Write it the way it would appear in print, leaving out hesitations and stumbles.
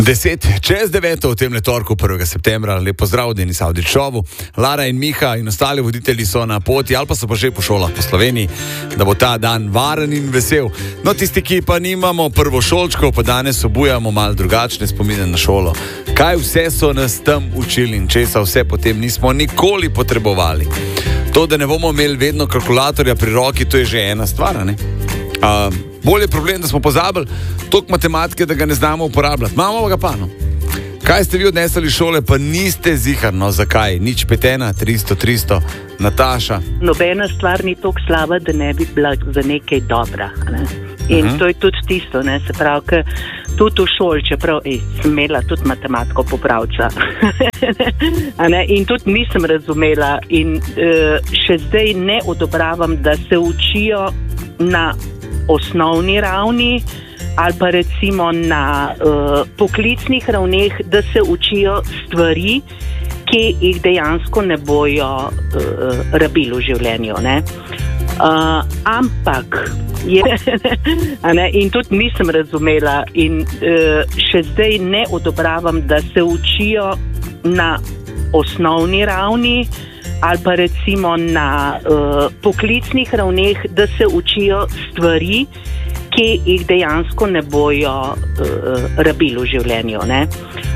10:09 v tem torku 1. septembra. Lepo zdrav, Denis Avdić šovu. Lara in Miha in ostali voditelji so na poti ali pa so pa že po šolah po Sloveniji, da bo ta dan varen in vesel. No, tisti, ki pa nimamo prvošolčkov, pa danes obujamo malo drugačne spomine na šolo. Kaj vse so nas tam učili in česa vse potem nismo nikoli potrebovali. To, da ne bomo imeli vedno kalkulatorja pri roki, to je že ena stvar, ne? Bolj je problem, da smo pozabili toliko matematike, da ga ne znamo uporabljati. Imamo ga pa, no. Kaj ste vi odnesli iz šole, pa niste ziharno, zakaj? Nič petena, 300, Nataša. Nobena stvar ni toliko slaba, da ne bi bila za nekaj dobra. Ne? In to je tudi tisto, ne? Se pravi, ker tudi v šoli, čeprav sem imela tudi matematiko popravca. In tudi nisem razumela in še zdaj ne odobravam, da se učijo na osnovni ravni ali pa recimo na poklicnih ravneh, da se učijo stvari, ki jih dejansko ne bojo rabili v življenju. Ne? Ampak in tudi nisem razumela in še zdaj ne odobravam, da se učijo na osnovni ravni ali pa recimo na poklicnih ravneh, da se učijo stvari, ki jih dejansko ne bojo rabili v življenju. Ne?